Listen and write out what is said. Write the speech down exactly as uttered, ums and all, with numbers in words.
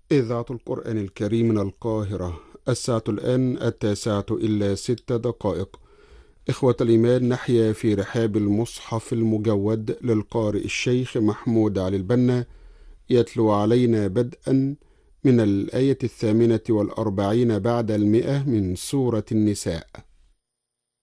إذاعة القرآن الكريم من القاهرة. الساعة الآن التاسعة إلا ست دقائق. إخوة الإيمان، نحيا في رحاب المصحف المجود للقارئ الشيخ محمود علي البنا، يتلو علينا بدءا من الآية الثامنة والأربعين بعد المئة من سورة النساء.